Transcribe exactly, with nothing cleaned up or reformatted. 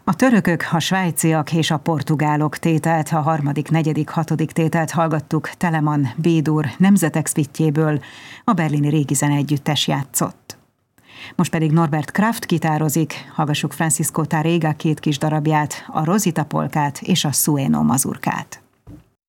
A törökök, a svájciak és a portugálok tételt, a harmadik, negyedik, hatodik tételt hallgattuk, Telemann B-dur Nemzetek szvittjéből, a berlini Régi Zeneegyüttes játszott. Most pedig Norbert Kraft gitározik, hallgassuk Francisco Tárrega két kis darabját, a Rosita polkát és a Sueno mazurkát.